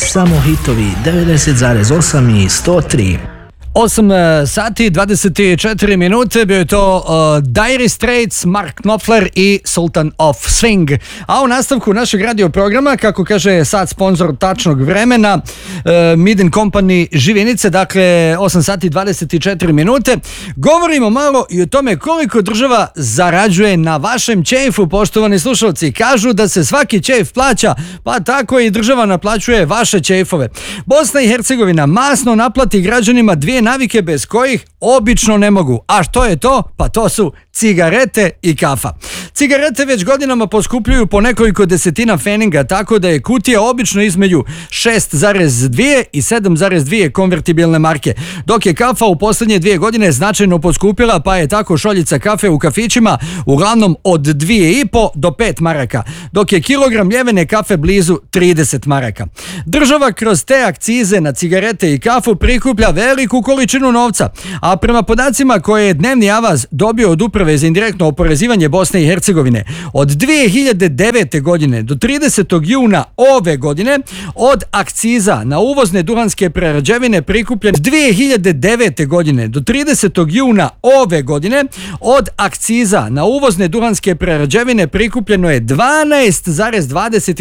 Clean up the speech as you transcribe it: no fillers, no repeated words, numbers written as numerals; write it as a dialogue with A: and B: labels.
A: Samo hitovi 90,8 i 103.
B: 8 sati 24 minute, bio je to Dire Straits, Mark Knopfler i Sultan of Swing. A u nastavku našeg radio programa, kako kaže sad sponsor tačnog vremena, Mid & Company Živinice, dakle 8 sati 24 minute, govorimo malo i o tome koliko država zarađuje na vašem ćefu, poštovani slušalci. Kažu da se svaki ćef plaća, pa tako i država naplaćuje vaše ćefove. Bosna i Hercegovina masno naplati građanima dvije navike bez kojih obično ne mogu. A što je to? Pa to su cigarete i kafa. Cigarete već godinama poskupljuju po nekoliko desetina pfeninga, tako da je kutija obično između 6,2 i 7,2 konvertibilne marke, dok je kafa u posljednje 2 godine značajno poskupila, pa je tako šoljica kafe u kafićima uglavnom od 2,5 do 5 maraka, dok je kilogram mljevene kafe blizu 30 maraka. Država kroz te akcize na cigarete i kafu prikuplja veliku količinu novca, a prema podacima koje je Dnevni avaz dobio od Uprave za indirektno oporezivanje Bosne i Hercegovine, od 2009. godine do 30. juna ove godine od akciza na uvozne duhanske prerađevine prikupljeno 2009. godine do 30. juna ove godine od akciza na uvozne duhanske prerađevine prikupljeno je 12,20